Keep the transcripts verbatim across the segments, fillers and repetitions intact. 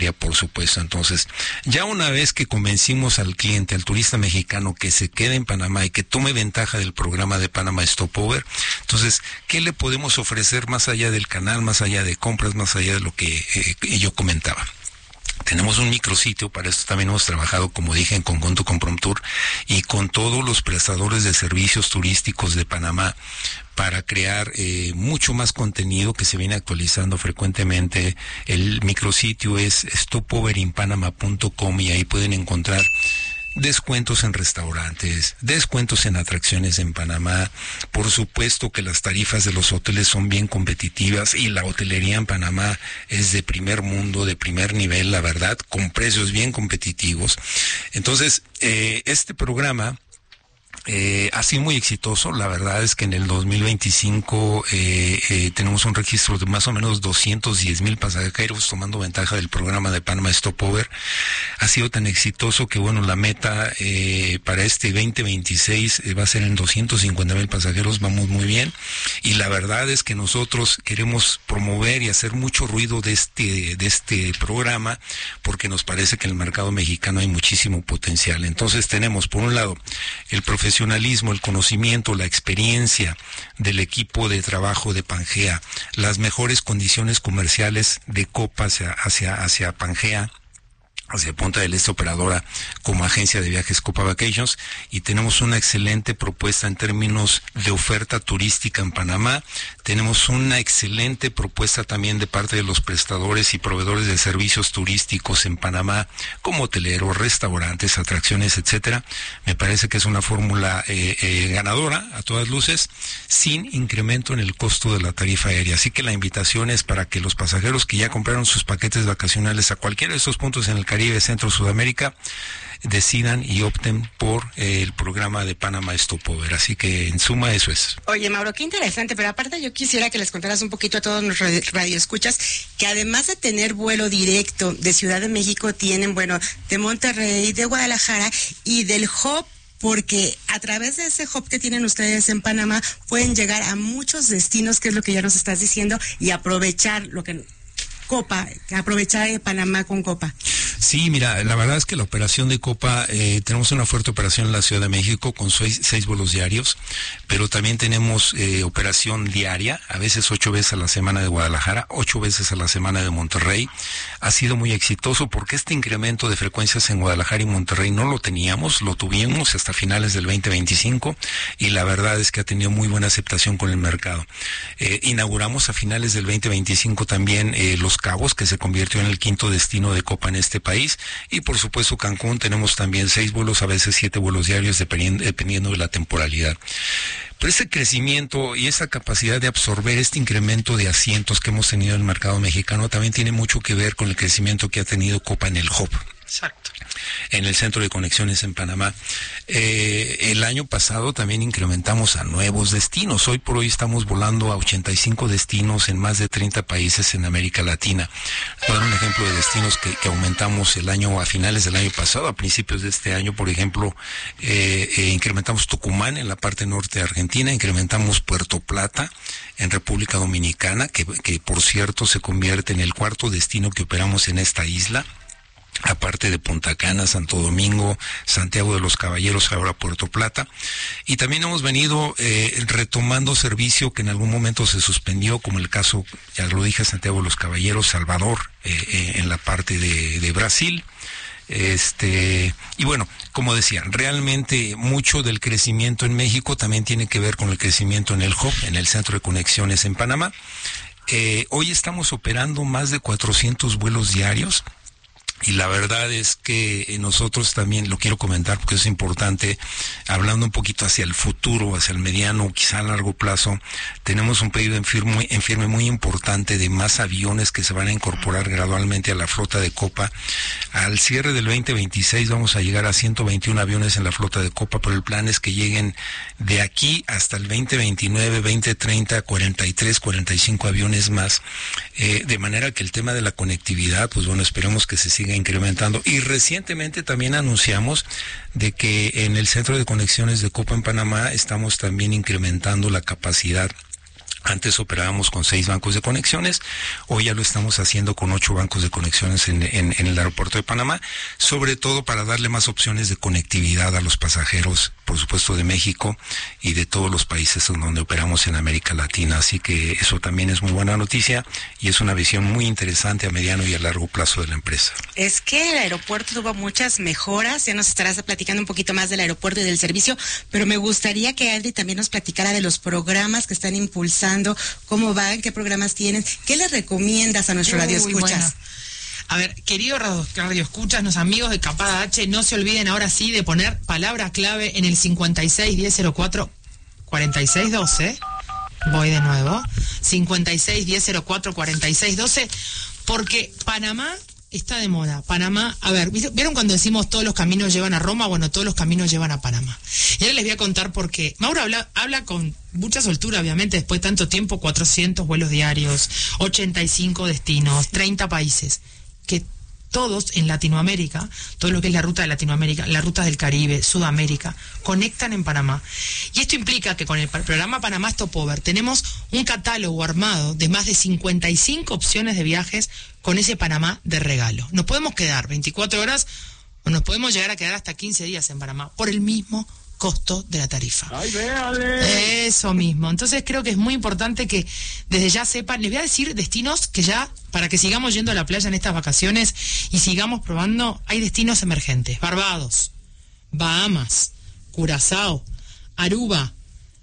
por supuesto. Entonces, ya una vez que convencimos al cliente, al turista mexicano, que se quede en Panamá y que tome ventaja del programa de Panama Stopover, entonces, ¿qué le podemos ofrecer más allá del canal, más allá de compras, más allá de lo que eh, yo comentaba? Tenemos un micrositio, para esto también hemos trabajado, como dije, en conjunto con Promtour y con todos los prestadores de servicios turísticos de Panamá, para crear eh, mucho más contenido que se viene actualizando frecuentemente. El micrositio es stopover in panama punto com y ahí pueden encontrar descuentos en restaurantes, descuentos en atracciones en Panamá. Por supuesto que las tarifas de los hoteles son bien competitivas y la hotelería en Panamá es de primer mundo, de primer nivel, la verdad, con precios bien competitivos. Entonces, eh, este programa Eh, ha sido muy exitoso. La verdad es que en el dos mil veinticinco eh, eh, tenemos un registro de más o menos doscientos diez mil pasajeros tomando ventaja del programa de Panama Stopover. Ha sido tan exitoso que, bueno, la meta eh, para este veinte veintiséis eh, va a ser en doscientos cincuenta mil pasajeros. Vamos muy bien, y la verdad es que nosotros queremos promover y hacer mucho ruido de este, de este programa, porque nos parece que en el mercado mexicano hay muchísimo potencial. Entonces tenemos, por un lado, el profesionalismo, el conocimiento, la experiencia del equipo de trabajo de Pangea, las mejores condiciones comerciales de Copa hacia, hacia, hacia Pangea, hacia Punta del Este operadora como agencia de viajes Copa Vacations, y tenemos una excelente propuesta en términos de oferta turística en Panamá. Tenemos una excelente propuesta también de parte de los prestadores y proveedores de servicios turísticos en Panamá, como hoteleros, restaurantes, atracciones, etcétera. Me parece que es una fórmula eh, eh, ganadora a todas luces, sin incremento en el costo de la tarifa aérea. Así que la invitación es para que los pasajeros que ya compraron sus paquetes vacacionales a cualquiera de estos puntos en el Caribe, Centro, Sudamérica, decidan y opten por eh, el programa de Panama Stopover. Así que, en suma, eso es. Oye, Mauro, qué interesante, pero aparte yo quisiera que les contaras un poquito a todos los radioescuchas que además de tener vuelo directo de Ciudad de México, tienen, bueno, de Monterrey, de Guadalajara y del hub, porque a través de ese hub que tienen ustedes en Panamá pueden llegar a muchos destinos, que es lo que ya nos estás diciendo, y aprovechar lo que... Copa, aprovechar de Panamá con Copa. Sí, mira, la verdad es que la operación de Copa, eh, tenemos una fuerte operación en la Ciudad de México con seis, seis vuelos diarios, pero también tenemos eh, operación diaria, a veces ocho veces a la semana de Guadalajara, ocho veces a la semana de Monterrey. Ha sido muy exitoso porque este incremento de frecuencias en Guadalajara y Monterrey no lo teníamos, lo tuvimos hasta finales del veinte veinticinco, y la verdad es que ha tenido muy buena aceptación con el mercado. Eh, inauguramos a finales del veinte veinticinco también eh, Los Cabos, que se convirtió en el quinto destino de Copa en este país, y por supuesto Cancún. Tenemos también seis vuelos, a veces siete vuelos diarios, dependiendo, dependiendo de la temporalidad. Pero ese crecimiento y esa capacidad de absorber este incremento de asientos que hemos tenido en el mercado mexicano también tiene mucho que ver con el crecimiento que ha tenido Copa en el hub. Exacto. En el centro de conexiones en Panamá. Eh, el año pasado también incrementamos a nuevos destinos. Hoy por hoy estamos volando a ochenta y cinco destinos en más de treinta países en América Latina. Voy a dar un ejemplo de destinos que, que aumentamos el año, a finales del año pasado, a principios de este año. Por ejemplo, eh, eh, incrementamos Tucumán en la parte norte de Argentina, incrementamos Puerto Plata en República Dominicana, que, que por cierto se convierte en el cuarto destino que operamos en esta isla, aparte de Punta Cana, Santo Domingo, Santiago de los Caballeros, ahora Puerto Plata. Y también hemos venido eh, retomando servicio que en algún momento se suspendió, como el caso, ya lo dije, Santiago de los Caballeros, Salvador, eh, eh, en la parte de, de Brasil. Este, y bueno, como decía, realmente mucho del crecimiento en México también tiene que ver con el crecimiento en el hub, en el centro de conexiones en Panamá. Eh, hoy estamos operando más de cuatrocientos vuelos diarios. Y la verdad es que nosotros también, lo quiero comentar porque es importante, hablando un poquito hacia el futuro, hacia el mediano, quizá a largo plazo, tenemos un pedido en firme, en firme muy importante de más aviones que se van a incorporar gradualmente a la flota de Copa. Al cierre del veinte veintiséis vamos a llegar a ciento veintiuno aviones en la flota de Copa, pero el plan es que lleguen de aquí hasta el veinte veintinueve, veinte treinta, cuarenta y tres, cuarenta y cinco aviones más, eh, de manera que el tema de la conectividad, pues bueno, esperemos que se siga incrementando. Y recientemente también anunciamos de que en el centro de conexiones de Copa en Panamá estamos también incrementando la capacidad Antes operábamos con seis bancos de conexiones, hoy ya lo estamos haciendo con ocho bancos de conexiones en, en, en el aeropuerto de Panamá, sobre todo para darle más opciones de conectividad a los pasajeros, por supuesto de México y de todos los países en donde operamos en América Latina. Así que eso también es muy buena noticia y es una visión muy interesante a mediano y a largo plazo de la empresa. Es que el aeropuerto tuvo muchas mejoras, ya nos estarás platicando un poquito más del aeropuerto y del servicio, pero me gustaría que Adri también nos platicara de los programas que están impulsando, cómo van, qué programas tienen, qué les recomiendas a nuestro radio escuchas. Bueno. A ver, queridos radio escuchas, los amigos de Capada H, no se olviden ahora sí de poner palabra clave en el cincuenta y seis diez cero cuatro cuarenta y seis doce. Voy de nuevo. cincuenta y seis diez cero cuatro cuarenta y seis doce, porque Panamá está de moda. Panamá, a ver, ¿vieron cuando decimos todos los caminos llevan a Roma? Bueno, todos los caminos llevan a Panamá. Y ahora les voy a contar por qué. Mauro habla, habla con mucha soltura, obviamente, después de tanto tiempo, cuatrocientos vuelos diarios, ochenta y cinco destinos, treinta países, que todos en Latinoamérica, todo lo que es la ruta de Latinoamérica, las rutas del Caribe, Sudamérica, conectan en Panamá. Y esto implica que con el programa Panamá Stopover tenemos un catálogo armado de más de cincuenta y cinco opciones de viajes con ese Panamá de regalo. Nos podemos quedar veinticuatro horas o nos podemos llegar a quedar hasta quince días en Panamá por el mismo costo de la tarifa. ¡Ay, véale! Eso mismo. Entonces creo que es muy importante que desde ya sepan, les voy a decir destinos que ya, para que sigamos yendo a la playa en estas vacaciones y sigamos probando, hay destinos emergentes. Barbados, Bahamas, Curazao, Aruba,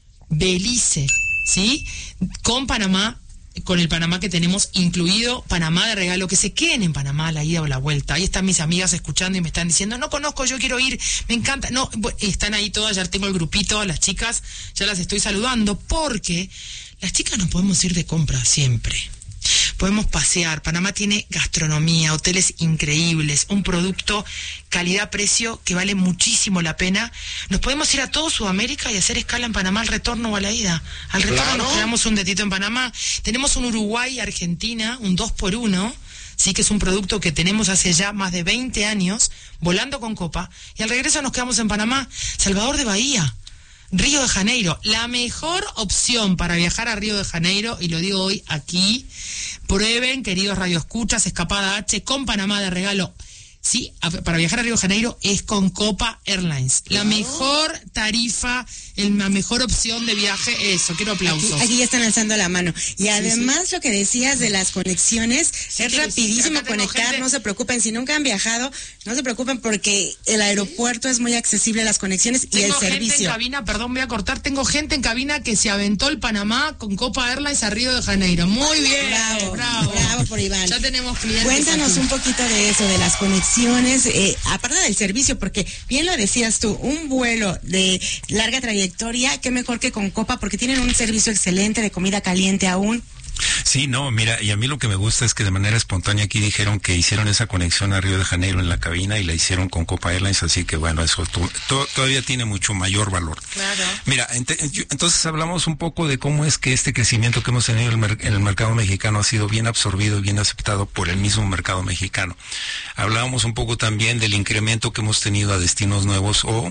Belice, ¿sí? Con Panamá, con el Panamá que tenemos incluido, Panamá de regalo, que se queden en Panamá a la ida o la vuelta. Ahí están mis amigas escuchando y me están diciendo, no conozco, yo quiero ir, me encanta. No, están ahí todas, ya tengo el grupito, las chicas, ya las estoy saludando, porque las chicas no podemos ir de compra siempre. Podemos pasear. Panamá tiene gastronomía, hoteles increíbles, un producto calidad-precio que vale muchísimo la pena. Nos podemos ir a todo Sudamérica y hacer escala en Panamá al retorno o a la ida. Al retorno claro. Nos quedamos un ratito en Panamá. Tenemos un Uruguay-Argentina, un dos por uno, sí, que es un producto que tenemos hace ya más de veinte años, volando con Copa, y al regreso nos quedamos en Panamá. Salvador de Bahía, Río de Janeiro, la mejor opción para viajar a Río de Janeiro, y lo digo hoy aquí, prueben, queridos radioescuchas, Escapada H con Panamá de regalo. Sí, a, para viajar a Río de Janeiro es con Copa Airlines. La oh. mejor tarifa, el, la mejor opción de viaje, eso, quiero aplausos. Aquí, aquí ya están alzando la mano. Y además sí, sí. Lo que decías de las conexiones, sí, es rapidísimo conectar, gente... no se preocupen, si nunca han viajado, no se preocupen porque el aeropuerto es muy accesible a las conexiones tengo y el gente servicio. En cabina, perdón, voy a cortar, tengo gente en cabina que se aventó el Panamá con Copa Airlines a Río de Janeiro. Muy bien, bravo, bravo. Bravo por Iván. Ya tenemos clientes. Cuéntanos aquí. un poquito de eso, de las conexiones, eh, aparte del servicio, porque bien lo decías tú, un vuelo de larga trayectoria, qué mejor que con Copa, porque tienen un servicio excelente de comida caliente aún. Sí, no, mira, y a mí lo que me gusta es que de manera espontánea aquí dijeron que hicieron esa conexión a Río de Janeiro en la cabina y la hicieron con Copa Airlines, así que bueno, eso to, to, todavía tiene mucho mayor valor. Claro. Mira, ent entonces hablamos un poco de cómo es que este crecimiento que hemos tenido en el, en el mercado mexicano ha sido bien absorbido y bien aceptado por el mismo mercado mexicano. Hablábamos un poco también del incremento que hemos tenido a destinos nuevos o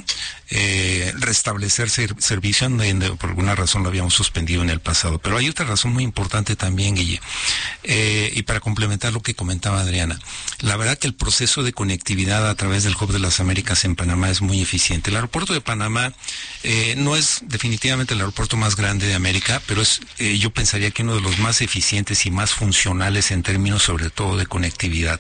eh, restablecer ser, servicio donde por alguna razón lo habíamos suspendido en el pasado. Pero hay otra razón muy importante también, Guille, eh, y para complementar lo que comentaba Adriana, la verdad que el proceso de conectividad a través del Hub de las Américas en Panamá es muy eficiente. El aeropuerto de Panamá eh, no es definitivamente el aeropuerto más grande de América, pero es, eh, yo pensaría que uno de los más eficientes y más funcionales en términos sobre todo de conectividad.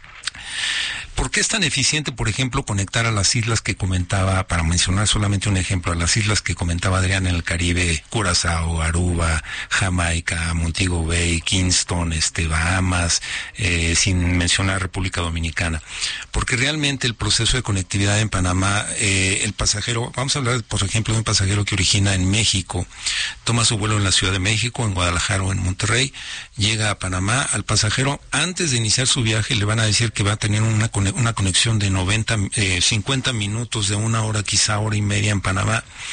¿Por qué es tan eficiente, por ejemplo, conectar a las islas que comentaba, para mencionar solamente un ejemplo, a las islas que comentaba Adrián en el Caribe, Curazao, Aruba, Jamaica, Montego Bay, Kingston, este, Bahamas, eh, sin mencionar República Dominicana? Porque realmente el proceso de conectividad en Panamá, eh, el pasajero, vamos a hablar, por ejemplo, de un pasajero que origina en México, toma su vuelo en la Ciudad de México, en Guadalajara o en Monterrey, llega a Panamá, al pasajero, antes de iniciar su viaje, le van a decir que va a tener una conexión una conexión de noventa, eh, cincuenta minutos, de una hora, quizá hora y media en Panamá.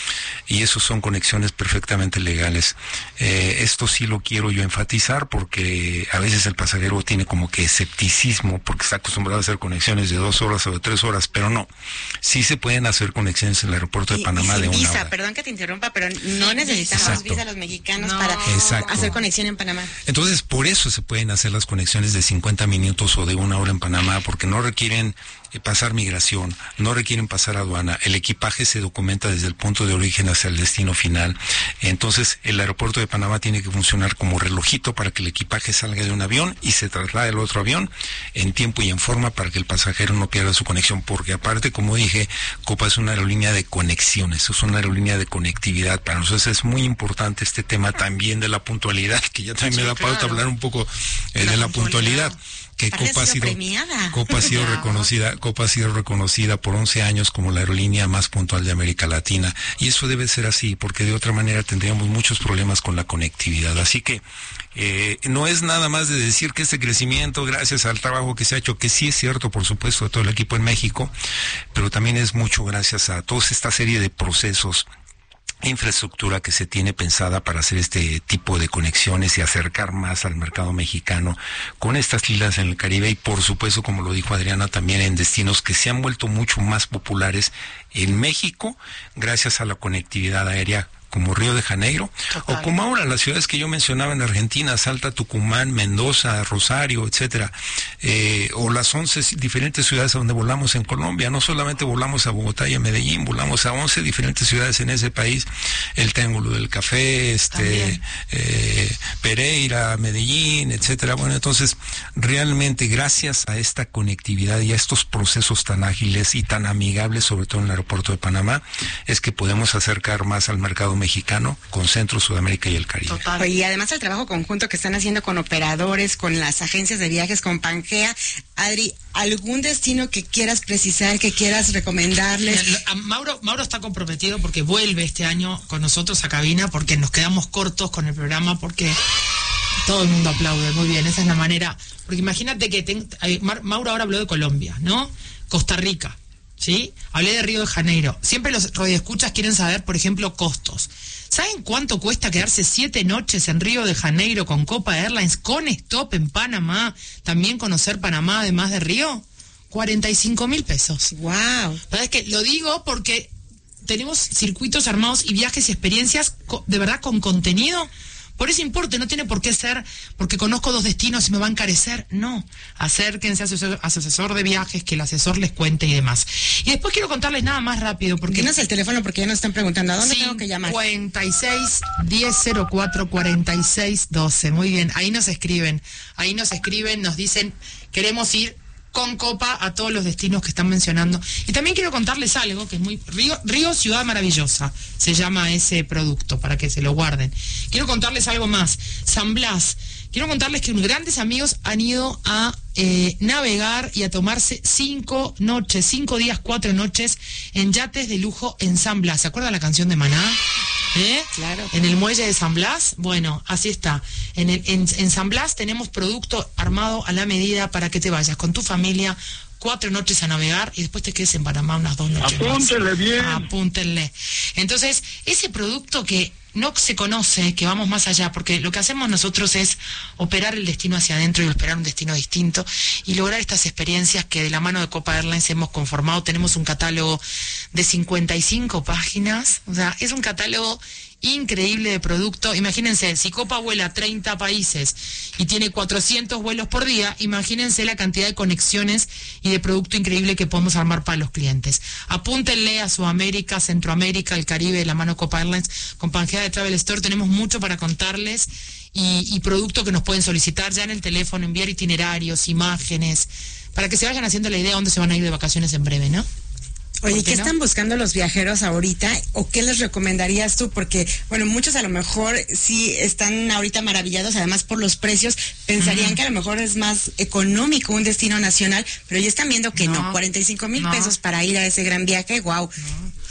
y eso son conexiones perfectamente legales. Eh, esto sí lo quiero yo enfatizar porque a veces el pasajero tiene como que escepticismo porque está acostumbrado a hacer conexiones de dos horas o de tres horas, pero no, sí se pueden hacer conexiones en el aeropuerto de y, Panamá y de una visa, hora. Perdón que te interrumpa, pero no necesitamos Exacto. visa los mexicanos No. para Exacto. hacer conexión en Panamá. Entonces, por eso se pueden hacer las conexiones de cincuenta minutos o de una hora en Panamá, porque no requieren eh, pasar migración, no requieren pasar aduana, el equipaje se documenta desde el punto de origen hacia el destino final. Entonces, el aeropuerto de Panamá tiene que funcionar como relojito para que el equipaje salga de un avión y se traslade al otro avión en tiempo y en forma para que el pasajero no pierda su conexión, porque aparte, como dije, Copa es una aerolínea de conexiones, es una aerolínea de conectividad. Para nosotros es muy importante este tema también de la puntualidad, que ya también Sí, me da pauta claro. hablar un poco eh, La de la puntualidad. puntualidad, que Aparte Copa ha ha sido sido premiada. Copa ha sido Claro. reconocida, Copa ha sido reconocida por once años como la aerolínea más puntual de América Latina, y eso debe ser así, porque de otra manera tendríamos muchos problemas con la conectividad. Así que eh, no es nada más de decir que este crecimiento, gracias al trabajo que se ha hecho, que sí es cierto, por supuesto, de todo el equipo en México, pero también es mucho gracias a toda esta serie de procesos, infraestructura que se tiene pensada para hacer este tipo de conexiones y acercar más al mercado mexicano con estas islas en el Caribe y, por supuesto, como lo dijo Adriana, también en destinos que se han vuelto mucho más populares en México gracias a la conectividad aérea, como Río de Janeiro, Total. o como ahora las ciudades que yo mencionaba en Argentina, Salta, Tucumán, Mendoza, Rosario, etcétera, eh, o las once diferentes ciudades a donde volamos en Colombia. No solamente volamos a Bogotá y a Medellín, volamos a once diferentes ciudades en ese país, el Triángulo del Café, este, eh, Pereira, Medellín, etcétera. Bueno, entonces, realmente gracias a esta conectividad y a estos procesos tan ágiles y tan amigables, sobre todo en el aeropuerto de Panamá, es que podemos acercar más al mercado mexicano con Centro, Sudamérica y el Caribe. Total. Oye, y además el trabajo conjunto que están haciendo con operadores, con las agencias de viajes, con Pangea. Adri, ¿algún destino que quieras precisar, que quieras recomendarles? Mira, a Mauro, Mauro está comprometido porque vuelve este año con nosotros a cabina, porque nos quedamos cortos con el programa, porque todo el mundo aplaude. Muy bien, esa es la manera. Porque imagínate que ten, eh, Mar- Mauro ahora habló de Colombia, ¿no? Costa Rica, ¿sí? Hablé de Río de Janeiro. Siempre los radioescuchas quieren saber, por ejemplo, costos. ¿Saben cuánto cuesta quedarse siete noches en Río de Janeiro con Copa Airlines, con stop en Panamá? También conocer Panamá además de Río. cuarenta y cinco mil pesos. Wow. La verdad es que lo digo porque tenemos circuitos armados y viajes y experiencias co- de verdad con contenido. Por ese importe, no tiene por qué ser porque conozco dos destinos y me va a encarecer. No, acérquense a su, a su asesor de viajes, que el asesor les cuente y demás. Y después quiero contarles nada más rápido porque... Dinos el teléfono porque ya nos están preguntando, ¿a dónde tengo que llamar? cincuenta y seis, diez cero cuatro, cuarenta y seis, doce. Muy bien, ahí nos escriben. Ahí nos escriben, nos dicen, queremos ir con Copa a todos los destinos que están mencionando. Y también quiero contarles algo que es muy... Río, Río Ciudad Maravillosa se llama ese producto, para que se lo guarden. Quiero contarles algo más. San Blas. Quiero contarles que unos grandes amigos han ido a eh, navegar y a tomarse cinco noches, cinco días, cuatro noches en yates de lujo en San Blas. ¿Se acuerdan la canción de Maná? ¿Eh? Claro. En el muelle de San Blas, bueno, así está. En, el, en, en San Blas tenemos producto armado a la medida para que te vayas con tu familia cuatro noches a navegar y después te quedes en Panamá unas dos noches más. Apúntenle bien. Apúntenle. Entonces, ese producto que no se conoce, que vamos más allá, porque lo que hacemos nosotros es operar el destino hacia adentro y operar un destino distinto y lograr estas experiencias que de la mano de Copa Airlines hemos conformado. Tenemos un catálogo de cincuenta y cinco páginas, o sea, es un catálogo increíble de producto. Imagínense, si Copa vuela a treinta países y tiene cuatrocientos vuelos por día, imagínense la cantidad de conexiones y de producto increíble que podemos armar para los clientes. Apúntenle a Sudamérica, Centroamérica, el Caribe, de la mano Copa Airlines. Con Pangea de Travel Store tenemos mucho para contarles y, y producto que nos pueden solicitar ya en el teléfono, enviar itinerarios, imágenes, para que se vayan haciendo la idea de dónde se van a ir de vacaciones en breve, ¿no? Oye, ¿Por ¿qué qué no? están buscando los viajeros ahorita o qué les recomendarías tú? Porque, bueno, muchos a lo mejor sí están ahorita maravillados, además por los precios, pensarían que a lo mejor es más económico un destino nacional, pero ya están viendo que no, No, cuarenta y cinco mil no. pesos para ir a ese gran viaje, wow.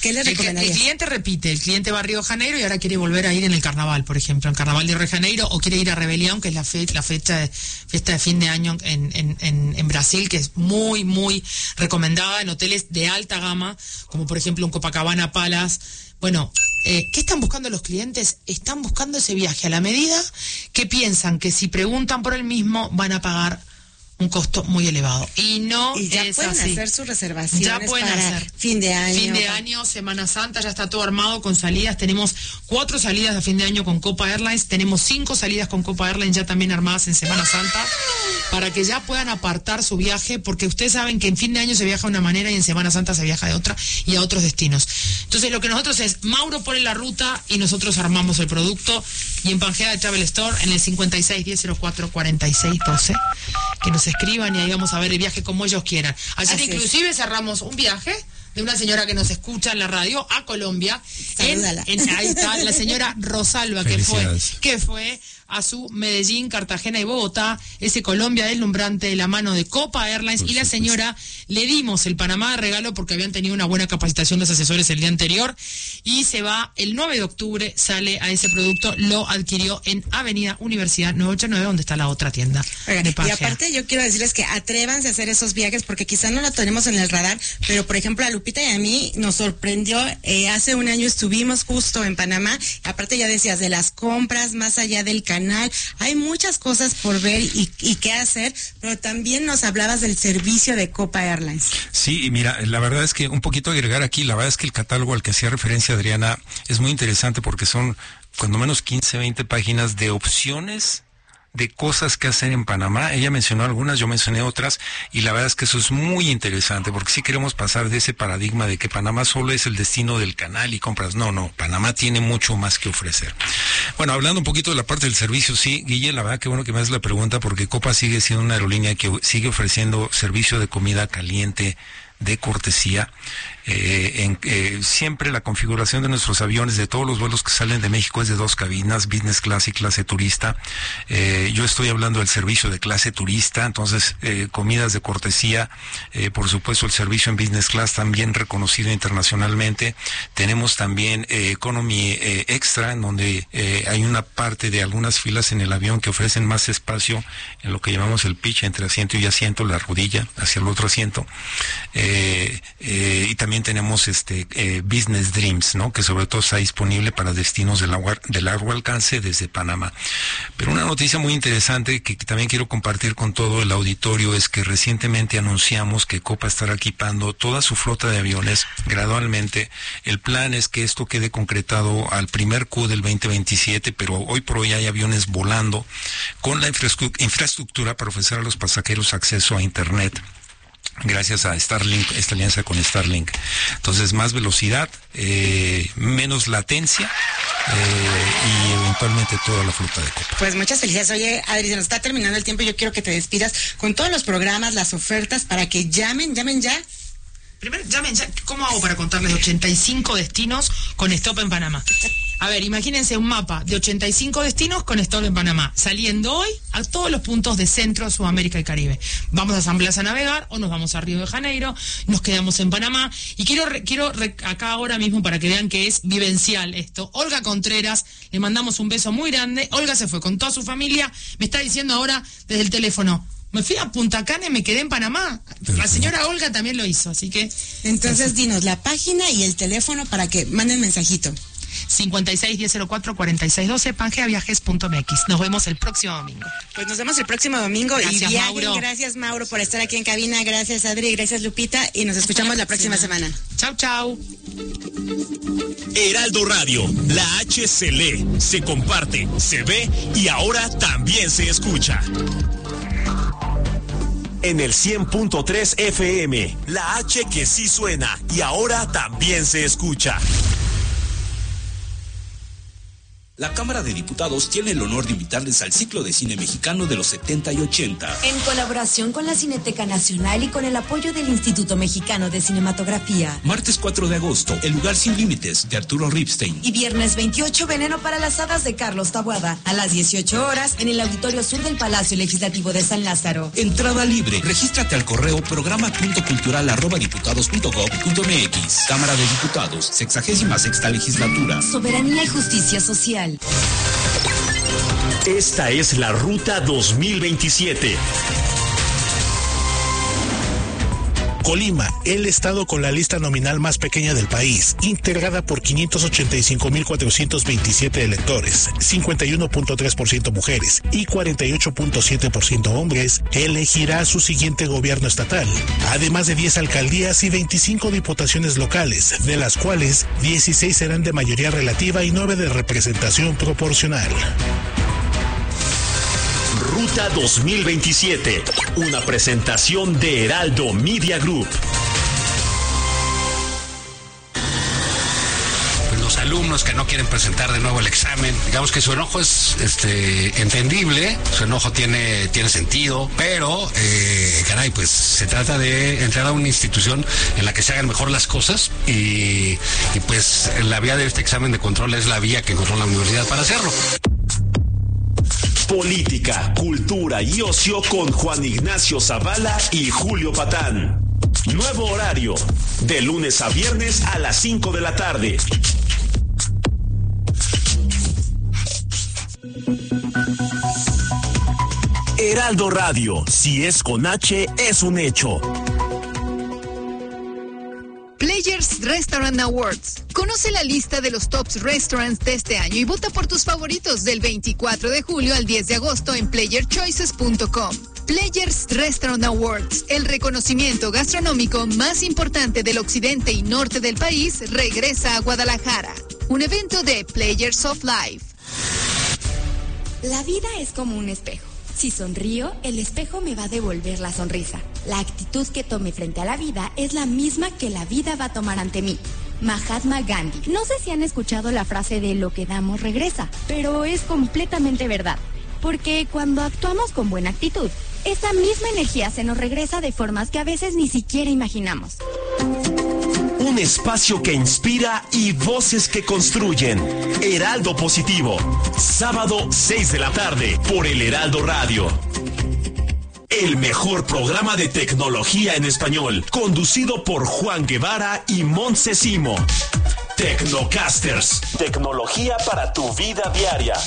¿Qué le El, recomendarías? el cliente repite, el cliente va a Río de Janeiro y ahora quiere volver a ir en el carnaval, por ejemplo, en Carnaval de Río de Janeiro, o quiere ir a Rebelión, que es la, fe, la fecha de, fiesta de fin de año en, en, en, en Brasil, que es muy, muy recomendada en hoteles de alta gama, como por ejemplo un Copacabana Palace. Bueno, eh, ¿qué están buscando los clientes? Están buscando ese viaje a la medida que piensan que si preguntan por el mismo van a pagar un costo muy elevado. Y no y ya es pueden así. hacer sus reservaciones Ya pueden para hacer. fin de año. Fin de año, Semana Santa, ya está todo armado con salidas. Tenemos cuatro salidas a fin de año con Copa Airlines. Tenemos cinco salidas con Copa Airlines ya también armadas en Semana Santa, para que ya puedan apartar su viaje, porque ustedes saben que en fin de año se viaja de una manera y en Semana Santa se viaja de otra, y a otros destinos. Entonces lo que nosotros es, Mauro pone la ruta y nosotros armamos el producto. Y en Pangea de Travel Store, en el cincuenta y seis diez cero cuatro cuarenta y seis doce, que nos escriban y ahí vamos a ver el viaje como ellos quieran. Ayer Así inclusive es. cerramos un viaje de una señora que nos escucha en la radio a Colombia. En, en, ahí está la señora Rosalba, que fue, que fue a su Medellín, Cartagena y Bogotá, ese Colombia deslumbrante de la mano de Copa Airlines. Por y la señora le dimos el Panamá de regalo porque habían tenido una buena capacitación los asesores el día anterior, y se va el nueve de octubre, sale a ese producto, lo adquirió en Avenida Universidad novecientos ochenta y nueve, donde está la otra tienda. Oigan, y aparte yo quiero decirles que atrévanse a hacer esos viajes, porque quizá no lo tenemos en el radar, pero por ejemplo a Lupita y a mí nos sorprendió, eh, hace un año estuvimos justo en Panamá, aparte ya decías de las compras, más allá del canal, hay muchas cosas por ver y, y qué hacer, pero también nos hablabas del servicio de Copa Airlines. Sí, y mira, la verdad es que un poquito agregar aquí, la verdad es que el catálogo al que hacía referencia Adriana es muy interesante, porque son cuando menos quince, veinte páginas de opciones de cosas que hacer en Panamá. Ella mencionó algunas, yo mencioné otras, y la verdad es que eso es muy interesante, porque sí queremos pasar de ese paradigma de que Panamá solo es el destino del canal y compras. No, no, Panamá tiene mucho más que ofrecer. Bueno, hablando un poquito de la parte del servicio, sí, Guille, la verdad que bueno que me haces la pregunta, porque Copa sigue siendo una aerolínea que sigue ofreciendo servicio de comida caliente de cortesía. Eh, en, eh, siempre la configuración de nuestros aviones, de todos los vuelos que salen de México, es de dos cabinas, business class y clase turista. Eh, yo estoy hablando del servicio de clase turista, entonces eh, comidas de cortesía, eh, por supuesto el servicio en business class también reconocido internacionalmente. Tenemos también eh, economy eh, extra, en donde eh, hay una parte de algunas filas en el avión que ofrecen más espacio en lo que llamamos el pitch entre asiento y asiento, la rodilla hacia el otro asiento. Eh, eh, y también tenemos este eh, Business Dreams, ¿no? Que sobre todo está disponible para destinos de, la, de largo alcance desde Panamá. Pero una noticia muy interesante que, que también quiero compartir con todo el auditorio es que recientemente anunciamos que Copa estará equipando toda su flota de aviones gradualmente. El plan es que esto quede concretado al primer Q del veinte veintisiete, pero hoy por hoy hay aviones volando con la infraestructura para ofrecer a los pasajeros acceso a Internet, gracias a Starlink, esta alianza con Starlink. Entonces, más velocidad, eh, menos latencia, eh, y eventualmente toda la flota de Copa. Pues muchas felicidades. Oye, Adri, se nos está terminando el tiempo y yo quiero que te despidas con todos los programas, las ofertas, para que llamen, llamen ya. Primero, llamen ya. ¿Cómo hago para contarles ochenta y cinco destinos con stop en Panamá? A ver, imagínense un mapa de ochenta y cinco destinos con stop en Panamá, saliendo hoy a todos los puntos de Centro, Sudamérica y Caribe. Vamos a San Blas a navegar, o nos vamos a Río de Janeiro, nos quedamos en Panamá. Y quiero, quiero acá ahora mismo, para que vean que es vivencial esto, Olga Contreras, le mandamos un beso muy grande. Olga se fue con toda su familia, me está diciendo ahora desde el teléfono: me fui a Punta Cana y me quedé en Panamá. La señora Olga también lo hizo, así que... Entonces, dinos la página y el teléfono para que manden mensajito. cincuenta y seis diez cero cuatro cuarenta y seis doce, pangeaviajes punto m x. Nos vemos el próximo domingo. Pues nos vemos el próximo domingo. Gracias, y viajen. Mauro. Gracias, Mauro, por estar aquí en cabina. Gracias, Adri. Gracias, Lupita. Y nos escuchamos la próxima semana. Chau, chau. Heraldo Radio, la H se lee, se comparte, se ve y ahora también se escucha. En el cien punto tres F M, la H que sí suena y ahora también se escucha. La Cámara de Diputados tiene el honor de invitarles al ciclo de cine mexicano de los setenta y ochenta. En colaboración con la Cineteca Nacional y con el apoyo del Instituto Mexicano de Cinematografía. Martes cuatro de agosto, El lugar sin límites, de Arturo Ripstein. Y viernes veintiocho, Veneno para las hadas, de Carlos Taboada. A las dieciocho horas, en el Auditorio Sur del Palacio Legislativo de San Lázaro. Entrada libre. Regístrate al correo programa punto cultural arroba diputados punto gob punto mx. Cámara de Diputados, sexagésima sexta legislatura. Soberanía y justicia social. Esta es la Ruta dos mil veintisiete. Colima, el estado con la lista nominal más pequeña del país, integrada por quinientos ochenta y cinco mil cuatrocientos veintisiete electores, cincuenta y uno punto tres por ciento mujeres y cuarenta y ocho punto siete por ciento hombres, elegirá a su siguiente gobierno estatal, además de diez alcaldías y veinticinco diputaciones locales, de las cuales dieciséis serán de mayoría relativa y nueve de representación proporcional. Ruta dos mil veintisiete, una presentación de Heraldo Media Group. Pues los alumnos que no quieren presentar de nuevo el examen, digamos que su enojo es este entendible, su enojo tiene, tiene sentido, pero eh, caray, pues se trata de entrar a una institución en la que se hagan mejor las cosas y, y pues la vía de este examen de control es la vía que encontró la universidad para hacerlo. Política, cultura y ocio con Juan Ignacio Zavala y Julio Patán. Nuevo horario, de lunes a viernes a las cinco de la tarde. Heraldo Radio, si es con H, es un hecho. Players Restaurant Awards. Conoce la lista de los tops restaurants de este año y vota por tus favoritos del veinticuatro de julio al diez de agosto en player choices punto com. Players Restaurant Awards, el reconocimiento gastronómico más importante del occidente y norte del país, regresa a Guadalajara. Un evento de Players of Life. La vida es como un espejo. Si sonrío, el espejo me va a devolver la sonrisa. La actitud que tome frente a la vida es la misma que la vida va a tomar ante mí. Mahatma Gandhi. No sé si han escuchado la frase de lo que damos regresa, pero es completamente verdad. Porque cuando actuamos con buena actitud, esa misma energía se nos regresa de formas que a veces ni siquiera imaginamos. Un espacio que inspira y voces que construyen. Heraldo Positivo. Sábado, seis de la tarde, por el Heraldo Radio. El mejor programa de tecnología en español, conducido por Juan Guevara y Montse Simo. Tecnocasters. Tecnología para tu vida diaria.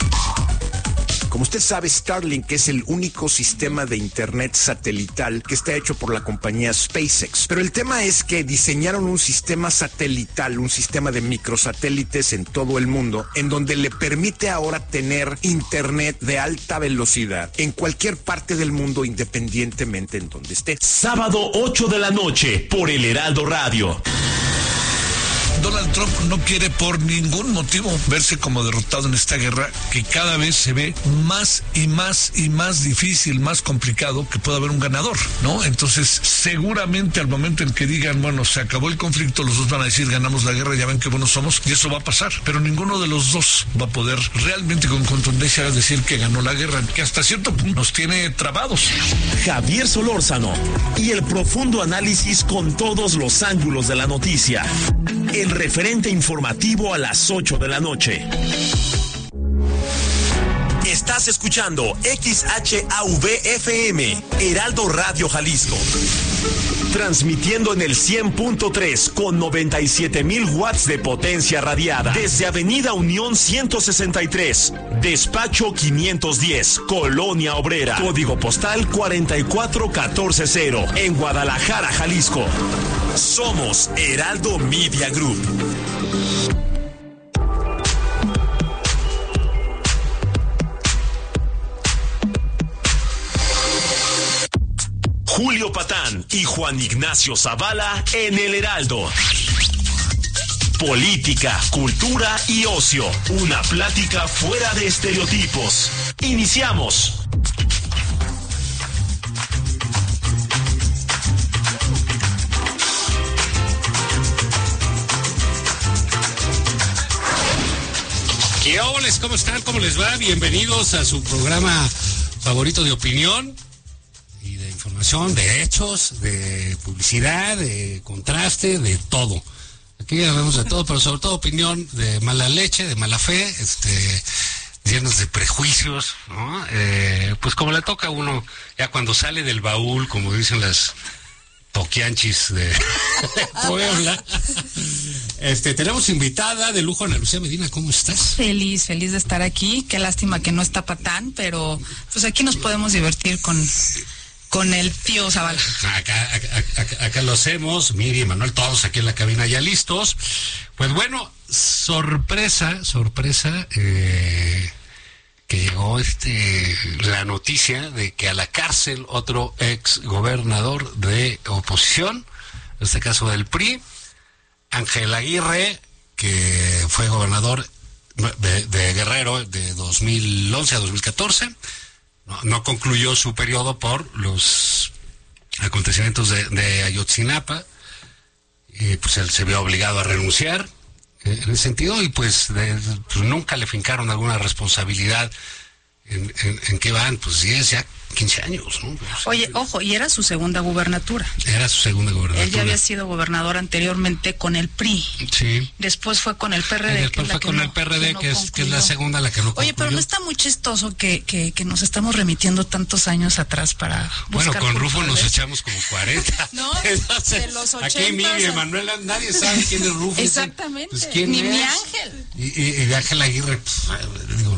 Como usted sabe, Starlink es el único sistema de internet satelital que está hecho por la compañía SpaceX. Pero el tema es que diseñaron un sistema satelital, un sistema de microsatélites en todo el mundo, en donde le permite ahora tener internet de alta velocidad en cualquier parte del mundo, independientemente en donde esté. Sábado, ocho de la noche, por el Heraldo Radio. Donald Trump no quiere por ningún motivo verse como derrotado en esta guerra que cada vez se ve más y más y más difícil, más complicado que pueda haber un ganador, ¿no? Entonces, seguramente al momento en que digan, bueno, se acabó el conflicto, los dos van a decir, ganamos la guerra, ya ven qué buenos somos, y eso va a pasar. Pero ninguno de los dos va a poder realmente con contundencia decir que ganó la guerra, que hasta cierto punto nos tiene trabados. Javier Solórzano y el profundo análisis con todos los ángulos de la noticia. El referente informativo a las ocho de la noche. Estás escuchando X H A V F M, Heraldo Radio Jalisco. Transmitiendo en el cien punto tres con noventa y siete mil watts de potencia radiada. Desde Avenida Unión ciento sesenta y tres, Despacho quinientos diez, Colonia Obrera. Código postal cuarenta y cuatro catorce cero, en Guadalajara, Jalisco. Somos Heraldo Media Group. Julio Patán y Juan Ignacio Zavala en el Heraldo. Política, cultura y ocio. Una plática fuera de estereotipos. Iniciamos. ¿Qué óboles, ¿cómo están? ¿Cómo les va? Bienvenidos a su programa favorito de opinión y de información, de hechos, de publicidad, de contraste, de todo. Aquí hablamos de todo, pero sobre todo opinión de mala leche, de mala fe, este, llenos de prejuicios, ¿no? Eh, pues como le toca a uno, ya cuando sale del baúl, como dicen las toquianchis de, de Puebla. Este, tenemos invitada de lujo, Ana Lucía Medina, ¿cómo estás? Feliz, feliz de estar aquí. Qué lástima que no está Patán, pero pues aquí nos podemos divertir con, con el tío Zavala. Acá, acá, acá, acá lo hacemos, Miri y Manuel, todos aquí en la cabina ya listos. Pues bueno, sorpresa, sorpresa, eh, que llegó este la noticia de que a la cárcel otro ex gobernador de oposición, en este caso del P R I, Ángel Aguirre, que fue gobernador de, de Guerrero de dos mil once a dos mil catorce, no, no concluyó su periodo por los acontecimientos de, de Ayotzinapa, y pues él se vio obligado a renunciar eh, en ese sentido, y pues, de, pues nunca le fincaron alguna responsabilidad. ¿En, en, en qué van? Pues diez, ya quince años, ¿no? Pues, Oye, ojo, y era su segunda gubernatura. Era su segunda gubernatura. Él ya había sido gobernador anteriormente con el P R I. Sí. Después fue con el P R D. Y después fue con no, el P R D, que, no que, es, que es la segunda la que no concluyó. Oye, pero no está muy chistoso que, que, que nos estamos remitiendo tantos años atrás para buscar. Bueno, con Rufo nos echamos como cuarenta. No, entonces, de los ochenta. Aquí Miguel y Manuela, nadie sabe quién es Rufo. Exactamente. Pues, ¿quién Ni es? mi Ángel. Y, y, y Ángel Aguirre, pues, digo,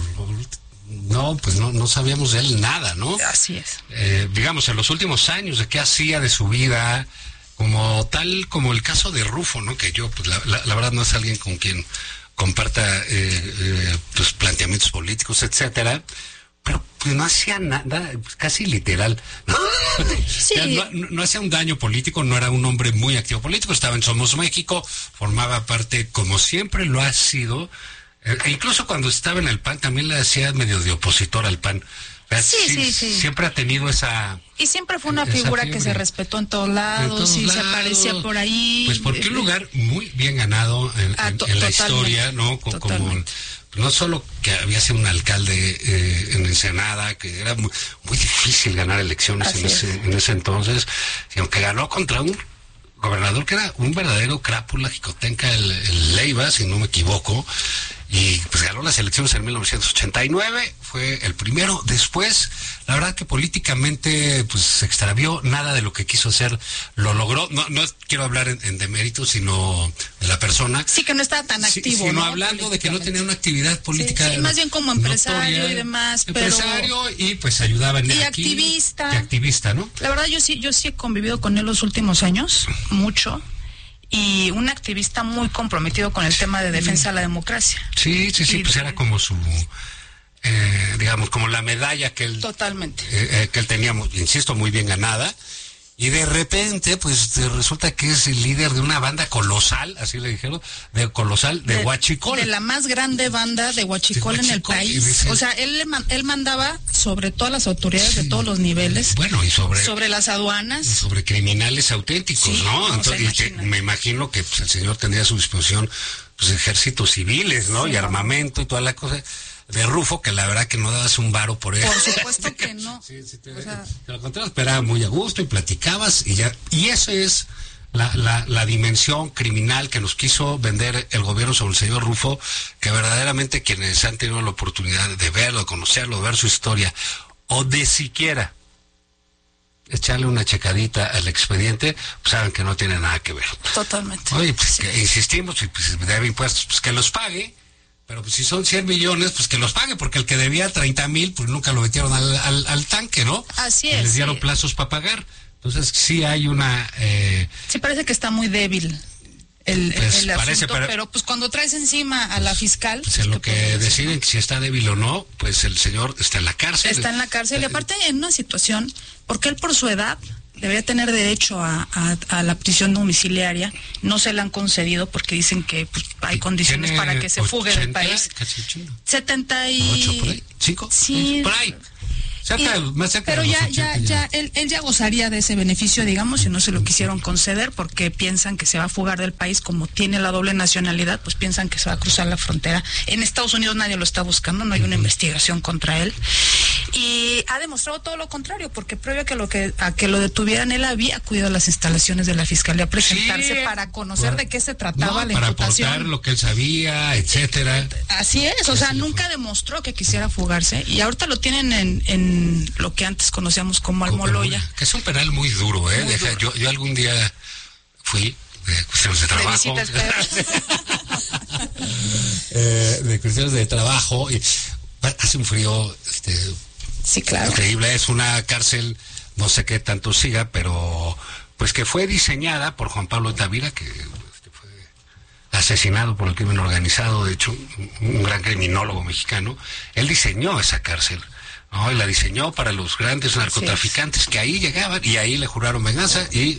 no, pues no, no sabíamos de él nada, ¿no? Así es. Eh, digamos, en los últimos años, de qué hacía de su vida, como tal, como el caso de Rufo, ¿no? Que yo, pues la, la, la verdad no es alguien con quien comparta eh, eh, pues, planteamientos políticos, etcétera, pero pues no hacía nada, casi literal, ¿no? Sí. no, no, no hacía un daño político, no era un hombre muy activo político, estaba en Somos México, formaba parte, como siempre lo ha sido. E incluso cuando estaba en el P A N también le hacía medio de opositor al P A N. Sí, sí, sí, sí. Siempre ha tenido esa... Y siempre fue una figura que se respetó en todos lados, en todos y lados. Se aparecía por ahí. Pues porque un lugar muy bien ganado en, ah, en, en la historia, ¿no? Como, como no solo que había sido un alcalde eh, en Ensenada, que era muy, muy difícil ganar elecciones en ese, en ese entonces, sino que ganó contra un gobernador que era un verdadero crápula jicotenca, el, el Leiva, si no me equivoco. Y pues ganó las elecciones en mil novecientos ochenta y nueve, fue el primero. Después, la verdad que políticamente pues se extravió, nada de lo que quiso hacer lo logró. No, no quiero hablar en, en demérito, sino de la persona. Sí, que no estaba tan activo, sí, sino ¿no? hablando de que no tenía una actividad política. Sí, sí, más bien como empresario notoria, y demás. Empresario pero... y pues ayudaba en y aquí. activista. Y activista, ¿no? La verdad yo sí, yo sí he convivido con él los últimos años, mucho. Y un activista muy comprometido con el tema de defensa de la democracia. Sí, sí, sí, y pues de... era como su, eh, digamos, como la medalla que él... Totalmente. Eh, eh, que él tenía, insisto, muy bien ganada. Y de repente, pues resulta que es el líder de una banda colosal, así le dijeron, de colosal, de, de Huachicol. De la más grande banda de Huachicol, de Huachicol en el país. Dice, o sea, él, él mandaba sobre todas las autoridades sí, de todos los niveles. Bueno, y sobre... Sobre las aduanas. Y sobre criminales auténticos, sí, no ¿no? Entonces, y que, me imagino que pues, el señor tendría a su disposición pues, ejércitos civiles, ¿no? Sí, y armamento y toda la cosa... de Rufo, que la verdad que no dabas un varo por él. Por supuesto que no. Sí, sí, te, o sea, te lo contrario, esperaba muy a gusto y platicabas y ya. Y eso es la, la, la dimensión criminal que nos quiso vender el gobierno sobre el señor Rufo, que verdaderamente quienes han tenido la oportunidad de verlo, de conocerlo, de ver su historia, o de siquiera echarle una checadita al expediente, pues saben que no tiene nada que ver. Totalmente. Oye, pues sí. que insistimos, y pues debe impuestos, pues que los pague. Pero pues si son cien millones, pues que los pague, porque el que debía treinta mil, pues nunca lo metieron al, al, al tanque, ¿no? Así es. Y les dieron sí. plazos para pagar. Entonces sí hay una... Eh... Sí parece que está muy débil el, pues, el parece, asunto, pero, pero pues cuando traes encima a la fiscal... Pues en lo que, que deciden si está débil o no, pues el señor está en la cárcel. Está en la cárcel, y aparte en una situación, porque él por su edad... debería tener derecho a, a, a la prisión domiciliaria, no se la han concedido porque dicen que pues, hay condiciones para que se fugue del país. Casi setenta y ocho por ahí, cinco, sí, por ahí. Cerca, Y, más cerca pero de los ya, ya, ochenta ya, él, él ya gozaría de ese beneficio, digamos, si no se lo quisieron conceder, porque piensan que se va a fugar del país, como tiene la doble nacionalidad, pues piensan que se va a cruzar la frontera. En Estados Unidos nadie lo está buscando, no hay una investigación contra él. Y ha demostrado todo lo contrario, porque previo a que lo que a que lo detuvieran, él había acudido a las instalaciones de la Fiscalía a presentarse Sí, para conocer para- de qué se trataba No, la para imputación. aportar lo que él sabía, etcétera. Así es, o sea, nunca demostró que quisiera fugarse, y ahorita lo tienen en, en lo que antes conocíamos como Almoloya. Que es un penal muy duro, ¿eh? Muy Deja- duro. Yo, yo algún día fui de cuestiones de De trabajo. visitas, pero- eh, de cuestiones de trabajo. Y hace un frío este, sí, claro. increíble. Es una cárcel, no sé qué tanto siga, pero pues que fue diseñada por Juan Pablo Tavira, que este, fue asesinado por el crimen organizado, de hecho, un, un gran criminólogo mexicano. Él diseñó esa cárcel. ¿No? Y la diseñó para los grandes narcotraficantes que ahí llegaban y ahí le juraron venganza y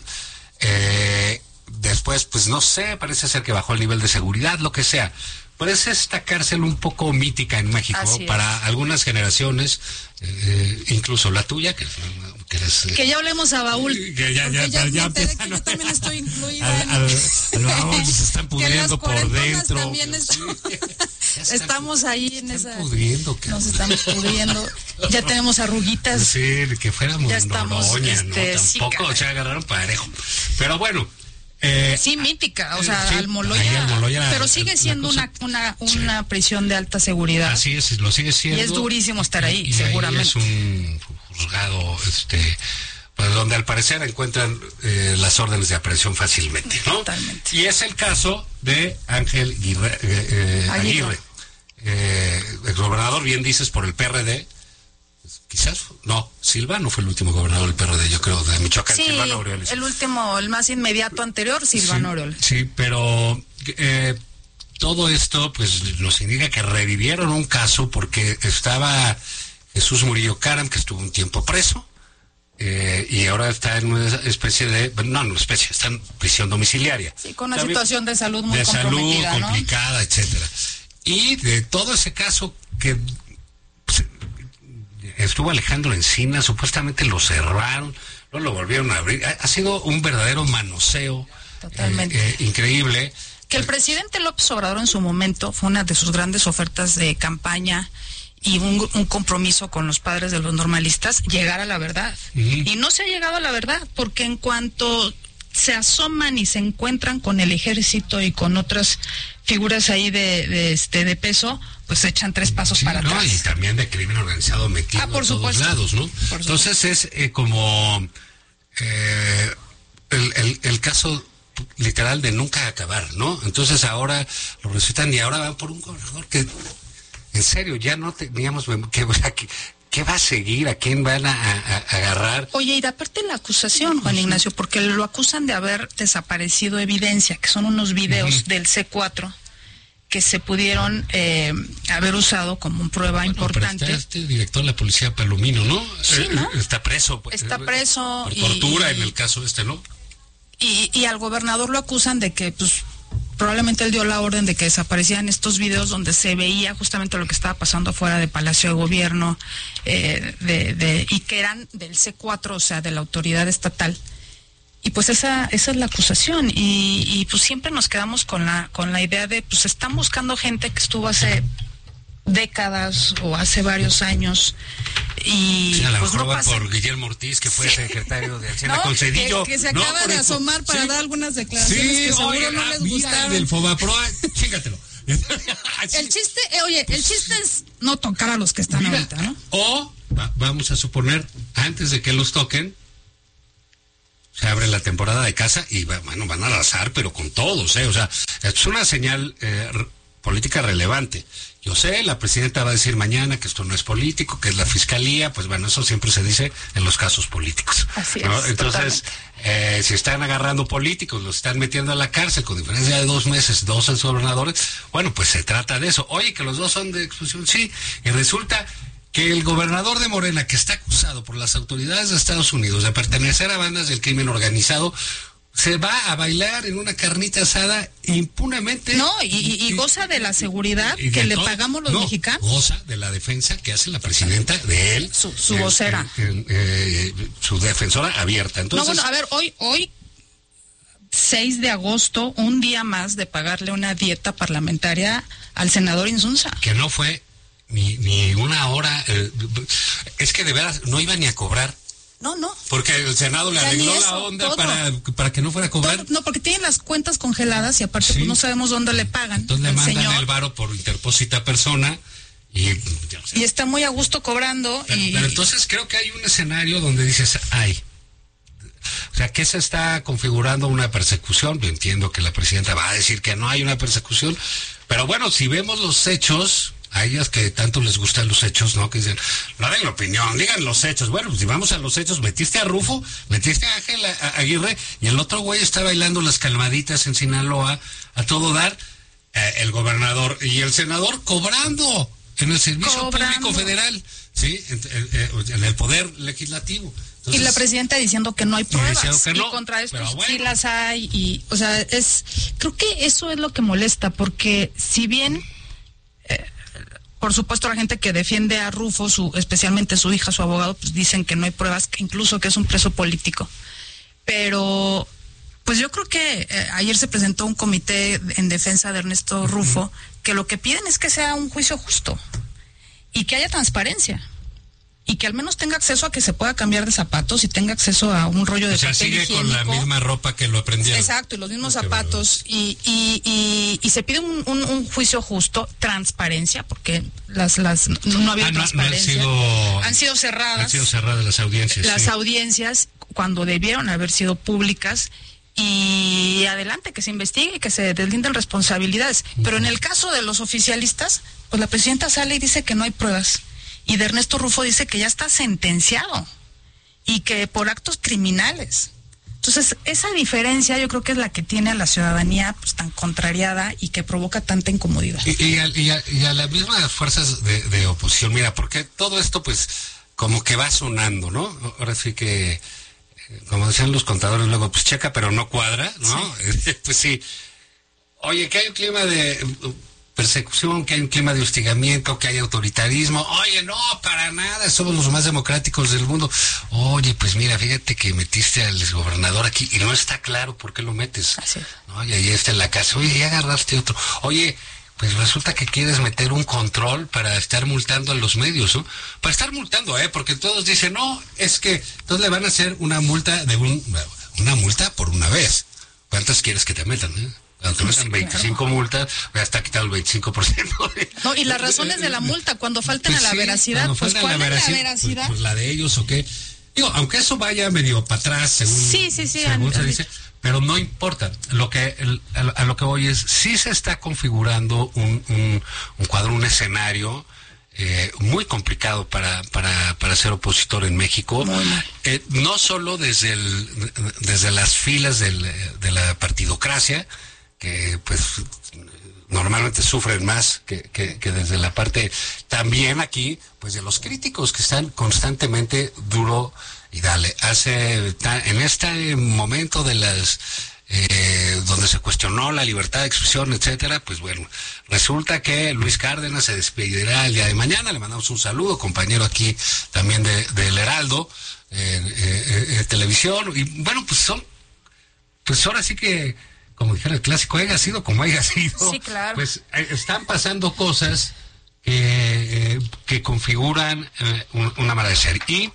eh, después, pues no sé, parece ser que bajó el nivel de seguridad, lo que sea. Pero es esta cárcel un poco mítica en México Así para es. algunas generaciones, eh, incluso la tuya, que, que eres... eh, Que ya hablemos a Baúl. que ya, ya, porque ya, ya, me ya enteré que empiezan yo a- también estoy incluida. al, en- al, al Baúl se están que las pudriendo por cuarentonas dentro. también estamos, estamos ahí en esa... Pudriendo, que- Nos estamos pudriendo. Ya tenemos arruguitas. Sí, de que fuéramos Ya estamos, Noroña, este, ¿no? sí, Tampoco caray. se agarraron parejo. Pero bueno. Eh, Sí, mítica, o sea, sí, Almoloya, ahí Almoloya, pero la- sigue la siendo cosa- una una una prisión de alta seguridad. Así es, lo sigue siendo. Y es durísimo estar ahí, Y seguramente. Ahí es un juzgado, este, pues donde al parecer encuentran eh, las órdenes de aprehensión fácilmente, ¿no? Totalmente. Y es el caso de Ángel Aguirre, eh, eh, Aguirre. Aguirre eh, exgobernador, bien dices, por el P R D. Quizás, no, Silvano fue el último gobernador del P R D, yo creo, de Michoacán, Sí, Silvano Aureoles. el último, el más inmediato anterior, Silvano Sí, Aureoles. Sí, pero eh, todo esto pues nos indica que revivieron un caso porque estaba Jesús Murillo Caram, que estuvo un tiempo preso, eh, y ahora está en una especie de, no, no especie, está en prisión domiciliaria. Sí, con una También situación de salud muy de salud comprometida, ¿no? complicada, etcétera. Y de todo ese caso que pues, estuvo Alejandro Encina, supuestamente lo cerraron, no lo volvieron a abrir. Ha, ha sido un verdadero manoseo. Totalmente. eh, eh, increíble. Que el presidente López Obrador en su momento fue una de sus grandes ofertas de campaña y un, un compromiso con los padres de los normalistas, llegar a la verdad. Ujú. Y no se ha llegado a la verdad, porque en cuanto se asoman y se encuentran con el ejército y con otras figuras ahí de, de este de peso, pues echan tres pasos Sí, para no, atrás. y también de crimen organizado metido Ah, por a todos supuesto. lados, ¿no? Por Entonces es eh, como eh, el, el, el caso literal de nunca acabar, ¿no? Entonces ahora lo resucitan y ahora van por un gobernador que, en serio, ya no teníamos que, que, ¿qué va a seguir? ¿A quién van a, a- a agarrar? Oye, y de aparte la acusación, Juan Ignacio, porque lo acusan de haber desaparecido evidencia, que son unos videos Ujú. del C cuatro que se pudieron eh, haber usado como prueba Pero importante. está este director de la policía Palomino, ¿no? Sí, Eh, ¿no? Está preso. Está eh, preso Por y- tortura y- en el caso este, ¿no? Y, y al gobernador lo acusan de que, pues, probablemente él dio la orden de que desaparecieran estos videos donde se veía justamente lo que estaba pasando afuera de Palacio de Gobierno, eh, de, de, y que eran del C cuatro, o sea, de la autoridad estatal. Y pues esa, esa es la acusación. Y, y pues siempre nos quedamos con la, con la idea de, pues están buscando gente que estuvo hace décadas o hace varios años. Y Sí, a lo pues mejor no va pasa. por Guillermo Ortiz, que fue Sí. secretario de Hacienda No, con Cedillo. que, que se No, acaba por de eso. asomar para Sí. dar algunas declaraciones Sí, que seguro oye, no ah, les mira, gustaron. del Fobaproa, chingatelo. El chiste, eh, oye, el chiste es no tocar a los que están Mira, ahorita, ¿no? O va- vamos a suponer, antes de que los toquen, se abre la temporada de caza y va- bueno, van a arrasar, pero con todos, ¿eh? O sea, es una señal eh, r- política relevante. Yo sé, la presidenta va a decir mañana que esto no es político, que es la fiscalía, pues bueno, eso siempre se dice en los casos políticos. Así ¿no? es, Entonces, eh, si están agarrando políticos, los están metiendo a la cárcel con diferencia de dos meses, dos exgobernadores, bueno, pues se trata de eso. Oye, que los dos son de expulsión, sí, y resulta que el gobernador de Morena, que está acusado por las autoridades de Estados Unidos de pertenecer a bandas del crimen organizado, se va a bailar en una carnita asada impunemente. No, y, y, y goza de la seguridad y que le todo, pagamos los no, mexicanos. Goza de la defensa que hace la presidenta de él. Su, su vocera. Eh, eh, eh, su defensora abierta. Entonces, no, bueno, a ver, hoy, hoy, seis de agosto, un día más de pagarle una dieta parlamentaria al senador Insunza. Que no fue ni, ni una hora. Eh, es que de veras no iba ni a cobrar. No, no. Porque el Senado le arregló eso, la onda para, para que no fuera a cobrar. Todo, no, porque tienen las cuentas congeladas y aparte sí. Pues no sabemos dónde le pagan. Entonces le mandan señor. el varo por interpósita persona y... Ya, o sea, y está muy a gusto cobrando. Pero, y... pero entonces creo que hay un escenario donde dices, ay, o sea, que se está configurando una persecución. Yo entiendo que la presidenta va a decir que no hay una persecución, pero bueno, si vemos los hechos... A ellas que tanto les gustan los hechos, ¿no? Que dicen, no den la opinión, digan los hechos. Bueno, pues si vamos a los hechos, metiste a Rufo, metiste a Ángel Aguirre, y el otro güey está bailando las calmaditas en Sinaloa, a todo dar, eh, el gobernador y el senador cobrando en el Servicio cobrando. Público Federal, ¿sí? En, en, en el Poder Legislativo. Entonces, y la presidenta diciendo que no hay pruebas, que no, y contra esto bueno. sí las hay, y, o sea, es, creo que eso es lo que molesta, porque si bien... Eh, por supuesto, la gente que defiende a Rufo, su, especialmente su hija, su abogado, pues dicen que no hay pruebas, que incluso que es un preso político. Pero, pues yo creo que eh, ayer se presentó un comité en defensa de Ernesto Rufo, que lo que piden es que sea un juicio justo y que haya transparencia. Y que al menos tenga acceso a que se pueda cambiar de zapatos y tenga acceso a un rollo de o sea, papel sigue higiénico. Con la misma ropa que lo aprendieron. Exacto, y los mismos zapatos. Y, y, y, y se pide un, un, un juicio justo, transparencia, porque las las no, no ha habido ah, no, transparencia. No han, sido, han sido cerradas. Han sido cerradas las audiencias. Las sí. audiencias, cuando debieron haber sido públicas. Y adelante, que se investigue y que se deslinden responsabilidades. Uh-huh. Pero en el caso de los oficialistas, pues la presidenta sale y dice que no hay pruebas. Y de Ernesto Rufo dice que ya está sentenciado y que por actos criminales. Entonces, esa diferencia yo creo que es la que tiene a la ciudadanía pues tan contrariada y que provoca tanta incomodidad. Y, y, a, y, a, y a las mismas fuerzas de, de oposición, mira, porque todo esto pues como que va sonando, ¿no? Ahora sí que, como decían los contadores luego, pues checa pero no cuadra, ¿no? Sí. Pues sí. Oye, que hay un clima de... persecución, que hay un clima de hostigamiento, que hay autoritarismo. Oye, no, para nada, somos los más democráticos del mundo. Oye, pues mira, fíjate que metiste al exgobernador aquí y no está claro por qué lo metes. Así es. ¿No? Y ahí está en la casa. Oye, ya agarraste otro. Oye, pues resulta que quieres meter un control para estar multando a los medios, ¿no? Para estar multando, ¿eh? Porque todos dicen, no, es que entonces le van a hacer una multa de un, una multa por una vez. ¿Cuántas quieres que te metan, eh? Aunque pues metan veinticinco claro. multas, ya está quitado el veinticinco por ciento. De, no, y las razones de la multa, cuando falten pues a la sí, veracidad, pues ¿cuál la veracidad, es la veracidad? Pues, pues la de ellos o qué. Digo, aunque eso vaya medio para atrás, según, sí, sí, sí, según han, se han dice, pero no importa. Lo que el, a, a lo que voy es, sí se está configurando un, un, un cuadro, un escenario eh, muy complicado para, para, para ser opositor en México. Eh, no solo desde, el, desde las filas del, de la partidocracia, que pues normalmente sufren más que, que, que desde la parte también aquí pues de los críticos que están constantemente duro y dale. Hace en este momento de las eh, donde se cuestionó la libertad de expresión, etcétera, pues bueno, resulta que Luis Cárdenas se despedirá el día de mañana. Le mandamos un saludo, compañero aquí también de del Heraldo eh, eh, eh, televisión. Y bueno, pues son pues ahora sí que, como dijera el clásico, haya sido como haya sido, sí, claro. Pues eh, están pasando cosas eh, que configuran eh, un, una manera de ser. Y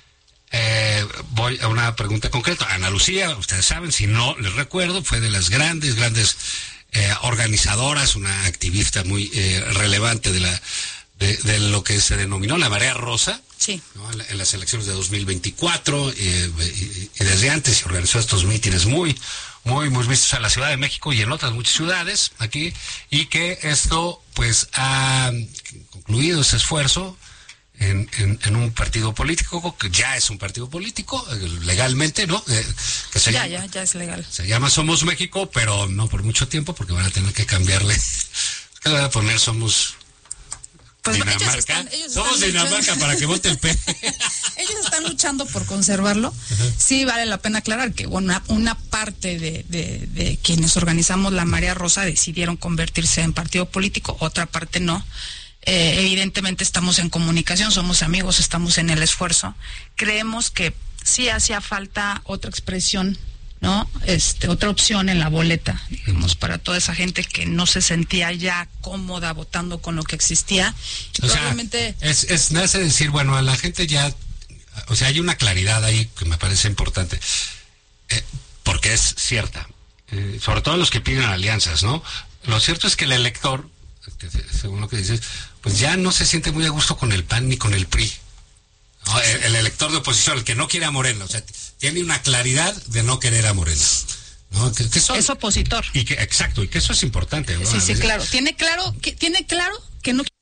eh, voy a una pregunta concreta. Ana Lucía, ustedes saben, si no les recuerdo, fue de las grandes, grandes eh, organizadoras, una activista muy eh, relevante de la de, de lo que se denominó la Marea Rosa. Sí. ¿No? En, la, en las elecciones de dos mil veinticuatro eh, y, y desde antes se organizó estos mítines muy muy muy vistos en la Ciudad de México y en otras muchas ciudades aquí, y que esto pues ha concluido ese esfuerzo en, en, en un partido político que ya es un partido político legalmente, ¿no? Eh, que se ya, llama, ya, ya es legal. Se llama Somos México, pero no por mucho tiempo porque van a tener que cambiarle. ¿Qué le van a poner? Somos Pues Dinamarca. ellos están, ellos Somos están Dinamarca luchando. para que vote el P. Ellos están luchando por conservarlo. Uh-huh. Sí, vale la pena aclarar que bueno, una, una parte de, de, de quienes organizamos la Marea Rosa decidieron convertirse en partido político, otra parte no. Eh, evidentemente estamos en comunicación, somos amigos, estamos en el esfuerzo. Creemos que sí hacía falta otra expresión, ¿no? Este, otra opción en la boleta, digamos, para toda esa gente que no se sentía ya cómoda votando con lo que existía. O Probablemente... sea, es, es nace decir, bueno, a la gente ya, o sea, hay una claridad ahí que me parece importante, eh, porque es cierta, eh, sobre todo los que piden alianzas, ¿no? Lo cierto es que el elector, que según lo que dices, pues ya no se siente muy a gusto con el P A N ni con el P R I. No, el, el elector de oposición, el que no quiere a Morena, o sea, tiene una claridad de no querer a Morena, ¿no? Que, que son, es opositor. Y que, exacto, y que eso es importante, ¿no? Sí, sí, claro. Tiene claro que tiene claro que no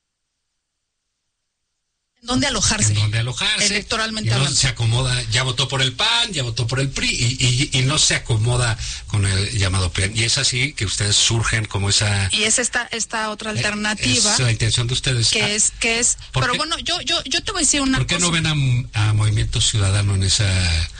en dónde alojarse. En dónde alojarse. Electoralmente no hablando. Se acomoda, ya votó por el P A N, ya votó por el P R I y, y, y no se acomoda con el llamado P A N. Y es así que ustedes surgen como esa... Y es esta esta otra alternativa. Es la intención de ustedes. Que ah, es, que es... Pero qué, bueno, yo, yo, yo te voy a decir una ¿por qué cosa. no ven a, a Movimiento Ciudadano en esa...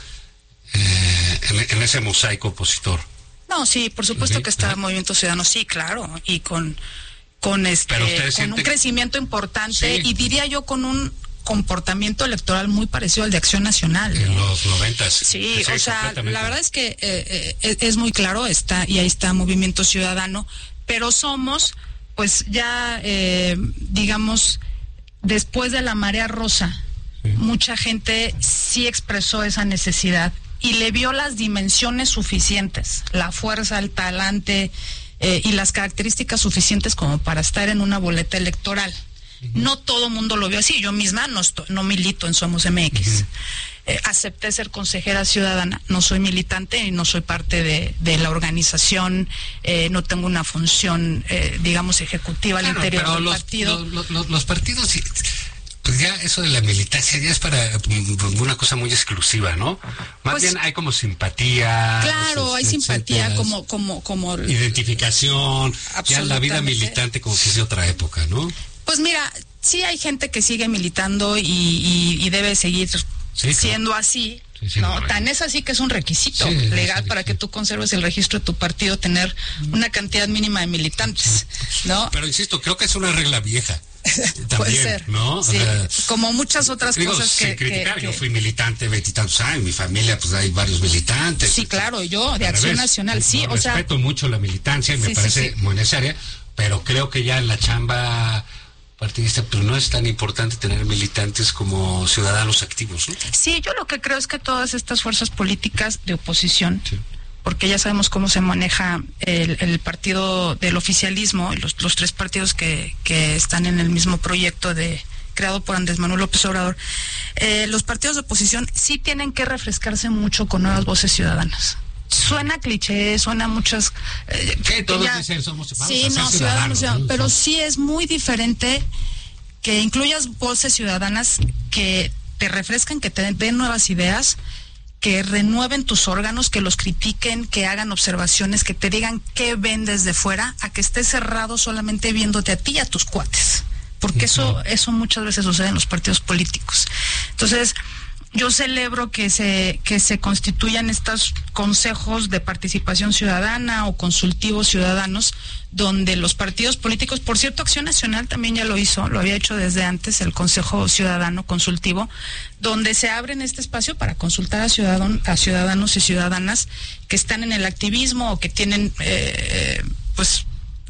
Eh, en, en ese mosaico opositor? No, sí, por supuesto ¿sí? que está ¿Ah? Movimiento Ciudadano, sí, claro, y con con este con siente... un crecimiento importante sí. y diría yo con un comportamiento electoral muy parecido al de Acción Nacional. En ¿eh? los noventas. Sí, sí o sea, la verdad es que eh, eh, es muy claro, está y ahí está Movimiento Ciudadano, pero somos, pues ya, eh, digamos, después de la Marea Rosa, sí. mucha gente sí expresó esa necesidad y le vio las dimensiones suficientes, la fuerza, el talante eh, y las características suficientes como para estar en una boleta electoral. Uh-huh. No todo mundo lo vio así, yo misma no, estoy, no milito en Somos M X. Uh-huh. Eh, acepté ser consejera ciudadana, no soy militante y no soy parte de, de la organización, eh, no tengo una función, eh, digamos, ejecutiva claro, al interior del los, partido. Los, los, los partidos... Pues ya eso de la militancia ya es para una cosa muy exclusiva, ¿no? Más pues, bien hay como simpatía. Claro, hay simpatía como, como, como. Identificación. Ya la vida militante como que es de otra época, ¿no? Pues mira, sí hay gente que sigue militando y, y, y debe seguir sí, siendo claro. así. Sí, sí, no, no, tan es así que es un requisito sí, legal sí, para sí. que tú conserves el registro de tu partido, tener una cantidad mínima de militantes, ¿no? Pero insisto, creo que es una regla vieja. También, puede ser, ¿no? Sí, o sea, como muchas otras digo, cosas que, criticar, que, yo que... fui militante veintitantos años, mi familia pues hay varios militantes. Sí, claro, yo de Acción Nacional, sí, no, o sea, respeto mucho la militancia y sí, me parece sí, sí. muy necesaria, pero creo que ya en la chamba partidista pues no es tan importante tener militantes como ciudadanos activos, ¿no? Sí, yo lo que creo es que todas estas fuerzas políticas de oposición sí. porque ya sabemos cómo se maneja el, el partido del oficialismo, los, los tres partidos que, que están en el mismo proyecto de creado por Andrés Manuel López Obrador, eh, los partidos de oposición sí tienen que refrescarse mucho con nuevas voces ciudadanas. Suena cliché, suena muchas... Eh, que todos ya, dicen somos sí, no, ciudadanos, ciudadanos, ciudadanos, pero sí es muy diferente que incluyas voces ciudadanas que te refrescan, que te den nuevas ideas, que renueven tus órganos, que los critiquen, que hagan observaciones, que te digan qué ven desde fuera, a que estés cerrado solamente viéndote a ti y a tus cuates. Porque eso, eso muchas veces sucede en los partidos políticos. Entonces, yo celebro que se, que se constituyan estos consejos de participación ciudadana o consultivos ciudadanos, donde los partidos políticos, por cierto, Acción Nacional también ya lo hizo, lo había hecho desde antes, el Consejo Ciudadano Consultivo, donde se abre en este espacio para consultar a, ciudadano, a ciudadanos y ciudadanas que están en el activismo o que tienen, eh, pues,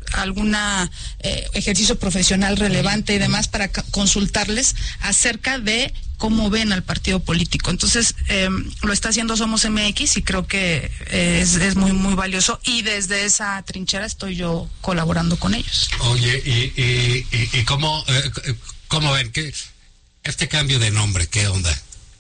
alguna eh, ejercicio profesional relevante y demás para consultarles acerca de cómo ven al partido político. Entonces, eh, lo está haciendo Somos M X y creo que eh, es, es muy, muy valioso y desde esa trinchera estoy yo colaborando con ellos. Oye, ¿y, y, y, y cómo, eh, cómo ven? ¿Qué, este cambio de nombre, qué onda?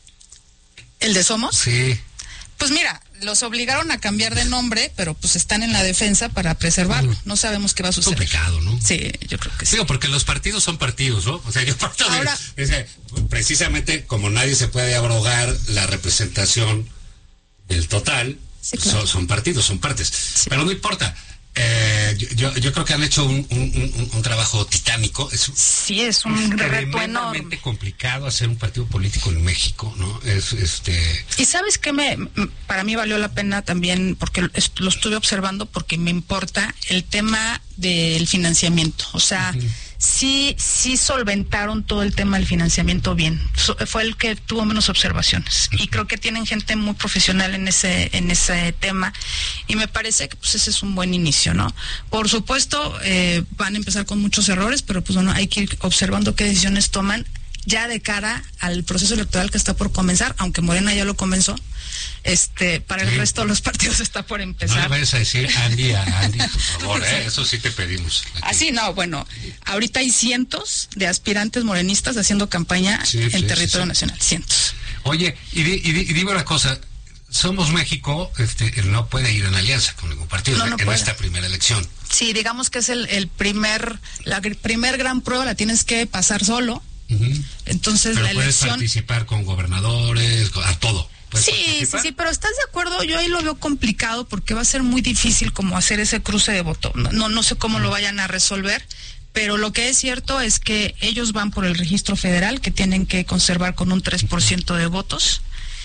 ¿El de Somos? Sí. Pues mira, los obligaron a cambiar de nombre, pero pues están en la defensa para preservarlo. No sabemos qué va a suceder. Complicado, ¿no? Sí, yo creo que sí. Digo, porque los partidos son partidos, ¿no? O sea, yo parto de... Ahora, es que, precisamente como nadie se puede abrogar la representación del total, sí, claro. son, son partidos, son partes. Sí. Pero no importa. Eh, yo, yo creo que han hecho un, un, un, un trabajo titánico. Es, sí, es un es reto enorme. Tremendamente complicado hacer un partido político en México, ¿no? Es, este... Y sabes qué me, para mí valió la pena también, porque lo estuve observando, porque me importa el tema del financiamiento. O sea, uh-huh. sí, sí solventaron todo el tema del financiamiento bien. So, fue el que tuvo menos observaciones. Uh-huh. Y creo que tienen gente muy profesional en ese, en ese tema. Y me parece que pues ese es un buen inicio, ¿no? Por supuesto, eh, van a empezar con muchos errores, pero pues bueno, hay que ir observando qué decisiones toman ya de cara al proceso electoral que está por comenzar, aunque Morena ya lo comenzó. Este, para el sí. resto de los partidos está por empezar. No le vayas a decir Andy a Andy, por favor, ¿eh? Eso sí te pedimos. Así ah, no, bueno, ahorita hay cientos de aspirantes morenistas haciendo campaña sí, en sí, territorio sí, sí. nacional, cientos. Oye, y, di, y, di, y dime una cosa, Somos México este, no puede ir en alianza con ningún partido no, no en puede. esta primera elección. Sí, digamos que es el, el primer, la primer gran prueba, la tienes que pasar solo. Uh-huh. Entonces pero la puedes elección... participar con gobernadores, a todo. Sí, sí, sí, pero ¿estás de acuerdo? Yo ahí lo veo complicado porque va a ser muy difícil como hacer ese cruce de voto. No, no sé cómo lo vayan a resolver, pero lo que es cierto es que ellos van por el registro federal, que tienen que conservar con un tres por ciento de votos,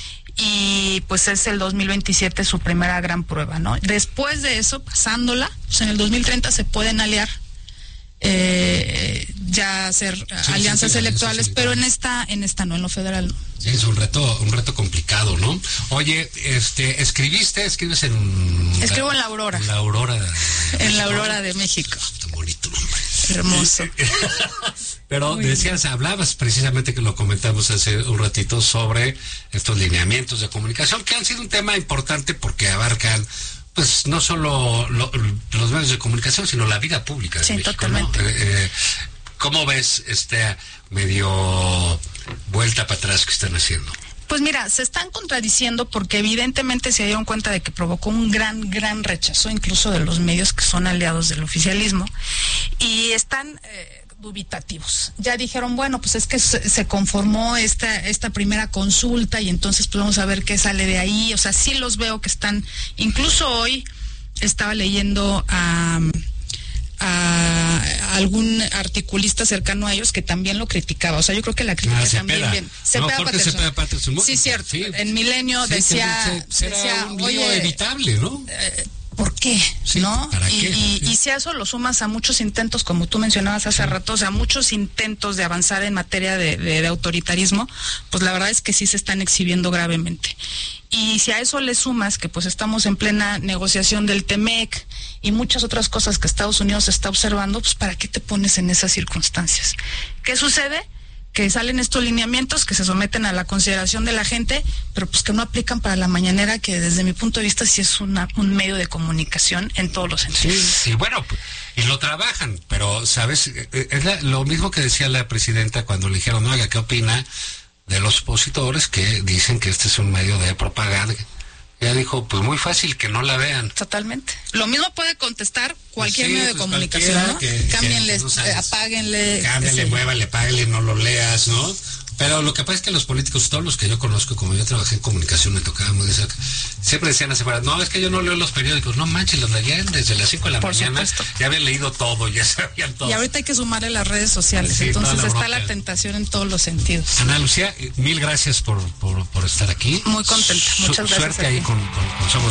y pues es el dos mil veintisiete su primera gran prueba, ¿no? Después de eso, pasándola, pues en el dos mil treinta se pueden aliar, eh, ya hacer sí, alianzas sí, sí, electorales, sí, sí, pero en esta, en esta no, en lo federal no. Sí, es un reto, un reto complicado, ¿no? Oye, este, ¿escribiste? ¿Escribes en...? Escribo en La Aurora. En La Aurora de En La Aurora de México. Tan bonito nombre. Hermoso. Pero muy decías, bien. Hablabas precisamente, que lo comentamos hace un ratito, sobre estos lineamientos de comunicación, que han sido un tema importante porque abarcan, pues, no solo lo, los medios de comunicación, sino la vida pública de sí, México, totalmente. ¿no? Eh, ¿Cómo ves este medio vuelta para atrás que están haciendo? Pues mira, se están contradiciendo porque evidentemente se dieron cuenta de que provocó un gran, gran rechazo, incluso de los medios que son aliados del oficialismo, y están eh, dubitativos. Ya dijeron, bueno, pues es que se, se conformó esta, esta primera consulta y entonces pues vamos a ver qué sale de ahí. O sea, sí los veo que están, incluso hoy estaba leyendo a... a algún articulista cercano a ellos que también lo criticaba. O sea, yo creo que la crítica ah, también Cepeda. bien. Cepeda no, Patterson. Cepeda Patterson. Sí, cierto. Sí. En Milenio sí, decía, se, se, decía un oye, evitable, ¿no? Eh, ¿Por qué? Sí, ¿no? ¿para y, qué? Y, sí. y si a eso lo sumas a muchos intentos, como tú mencionabas hace sí. rato, o sea, muchos intentos de avanzar en materia de, de, de autoritarismo, pues la verdad es que sí se están exhibiendo gravemente. Y si a eso le sumas que pues estamos en plena negociación del T M E C y muchas otras cosas que Estados Unidos está observando, pues ¿para qué te pones en esas circunstancias? ¿Qué sucede? Que salen estos lineamientos que se someten a la consideración de la gente, pero pues que no aplican para la mañanera, que desde mi punto de vista sí es una, un medio de comunicación en todos los sentidos. Sí, sí, bueno, y lo trabajan, pero sabes, es la, lo mismo que decía la presidenta cuando le dijeron, no, oiga, ¿qué opina de los opositores que dicen que este es un medio de propaganda? Ella dijo, pues muy fácil, que no la vean. Totalmente. Lo mismo puede contestar cualquier sí, medio de pues comunicación, ¿no? Que, Cámbienle, que, no eh, apáguenle. Cámbienle, ese... muévale, páguenle, no lo leas, ¿no? Pero lo que pasa es que los políticos, todos los que yo conozco, como yo trabajé en comunicación, me tocaba muy de cerca, siempre decían hace fuera, no, es que yo no leo los periódicos. No manches, los leían desde las cinco de la Por mañana. Supuesto. Ya habían leído todo, ya sabían todo. Y ahorita hay que sumarle las redes sociales, sí, entonces la está la tentación en todos los sentidos. Ana Lucía, mil gracias por, por, por estar aquí. Muy contenta, muchas Su, gracias. Suerte ahí con, con, con Somos